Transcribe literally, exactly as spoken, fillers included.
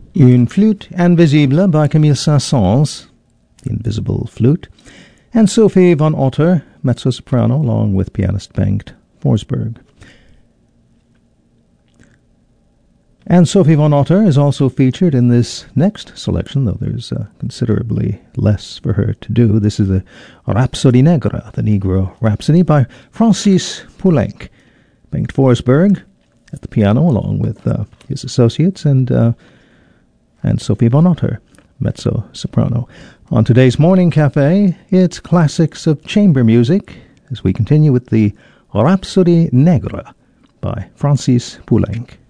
Une flûte invisible by Camille Saint-Saëns, the Invisible Flute, and Sophie von Otter, mezzo-soprano, along with pianist Bengt Forsberg. And Sophie von Otter is also featured in this next selection, though there's uh, considerably less for her to do. This is the Rhapsodie Negra, the Negro Rhapsody, by Francis Poulenc. Bengt Forsberg at the piano, along with uh, his associates, and uh, and Sophie von Otter, mezzo-soprano. On today's Morning Cafe, it's classics of chamber music, as we continue with the Rhapsodie Negra by Francis Poulenc.